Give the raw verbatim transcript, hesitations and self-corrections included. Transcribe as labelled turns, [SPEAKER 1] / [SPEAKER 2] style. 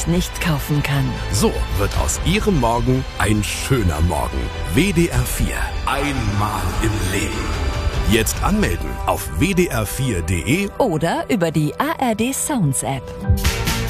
[SPEAKER 1] Geld nicht kaufen kann.
[SPEAKER 2] So wird aus Ihrem Morgen ein schöner Morgen. W D R vier. Einmal im Leben. Jetzt anmelden auf w d r vier punkt d e
[SPEAKER 1] Oder über die A R D Sounds App.